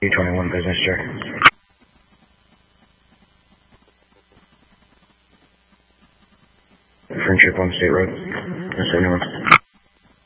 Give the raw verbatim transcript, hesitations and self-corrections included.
B twenty-one business check. Friendship on State Road. seventy-one.